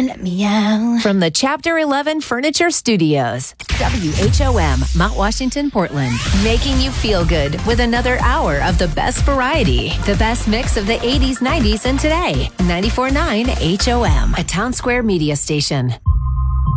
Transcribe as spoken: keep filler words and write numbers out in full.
let me out. From the Chapter eleven Furniture Studios, W H O M, Mount Washington, Portland. Making you feel good with another hour of the best variety. The best mix of the eighties, nineties, and today. ninety-four point nine H O M, a Town Square media station.